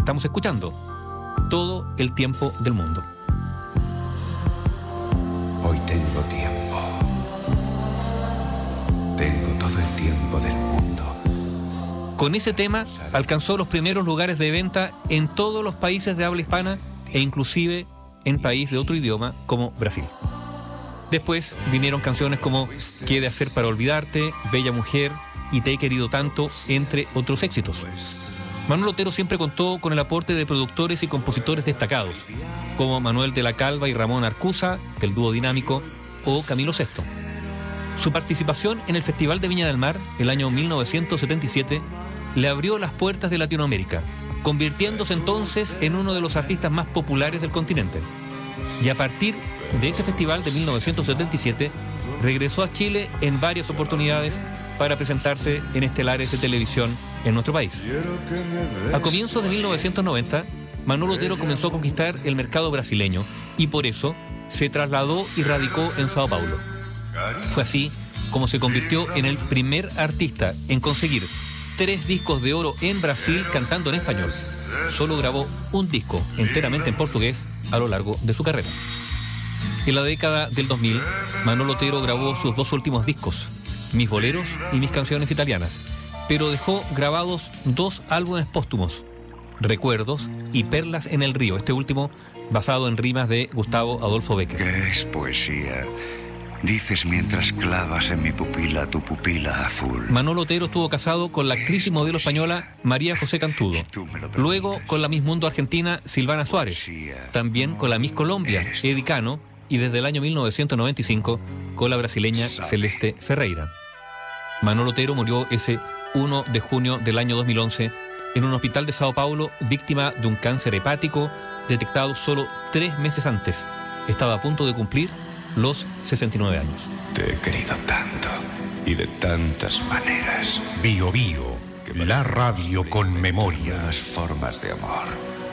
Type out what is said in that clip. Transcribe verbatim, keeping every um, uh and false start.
estamos escuchando, Todo el tiempo del mundo. Hoy tengo tiempo. Tengo todo el tiempo del mundo. Con ese tema alcanzó los primeros lugares de venta en todos los países de habla hispana e inclusive en países de otro idioma como Brasil. Después vinieron canciones como ¿Qué he de hacer para olvidarte?, Bella mujer y Te he querido tanto, entre otros éxitos. Manuel Otero siempre contó con el aporte de productores y compositores destacados, como Manuel de la Calva y Ramón Arcusa, del dúo dinámico, o Camilo Sesto. Su participación en el Festival de Viña del Mar, el año mil novecientos setenta y siete, le abrió las puertas de Latinoamérica, convirtiéndose entonces en uno de los artistas más populares del continente. Y a partir de ese festival de mil novecientos setenta y siete, regresó a Chile en varias oportunidades para presentarse en estelares de televisión en nuestro país. A comienzos de mil novecientos noventa, Manuel Otero comenzó a conquistar el mercado brasileño y por eso se trasladó y radicó en Sao Paulo. Fue así como se convirtió en el primer artista en conseguir tres discos de oro en Brasil cantando en español. Solo grabó un disco enteramente en portugués a lo largo de su carrera. En la década del dos mil, Manuel Otero grabó sus dos últimos discos, Mis boleros y Mis canciones italianas, pero dejó grabados dos álbumes póstumos, Recuerdos y Perlas en el río, este último basado en rimas de Gustavo Adolfo Bécquer. ¿Qué es poesía? Dices mientras clavas en mi pupila tu pupila azul. Manuel Otero estuvo casado con la actriz y modelo española María José Cantudo, luego con la Miss Mundo argentina Silvana Suárez, también con la Miss Colombia Eddie Cano, y desde el año mil novecientos noventa y cinco con la brasileña Celeste Ferreira. Manuel Otero murió ese uno de junio del año dos mil once en un hospital de Sao Paulo, víctima de un cáncer hepático detectado solo tres meses antes. Estaba a punto de cumplir los sesenta y nueve años. Te he querido tanto y de tantas maneras. Bio Bio, la radio con memoria. Las formas de amor.